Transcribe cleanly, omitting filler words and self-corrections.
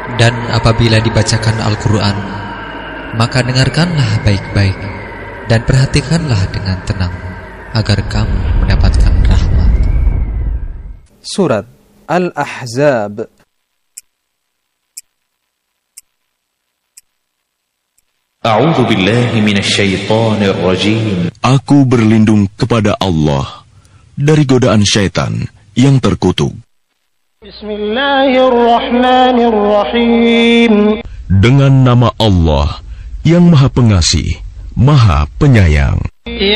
Dan apabila dibacakan Al-Quran, maka dengarkanlah baik-baik dan perhatikanlah dengan tenang, agar kamu mendapatkan rahmat. Surat Al-Ahzab. A'udzu billahi minasy syaithanir rajim. Aku berlindung kepada Allah dari godaan syaitan yang terkutuk. Bismillahirrahmanirrahim. Dengan nama Allah yang Maha Pengasih, Maha Penyayang.